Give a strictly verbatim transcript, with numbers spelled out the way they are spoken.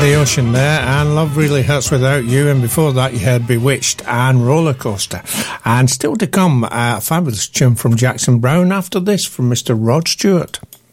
Billy Ocean there, and Love Really Hurts Without You, and before that you heard Bewitched and Roller Coaster. And still to come, a fabulous tune from Jackson Browne after this from Mister Rod Stewart.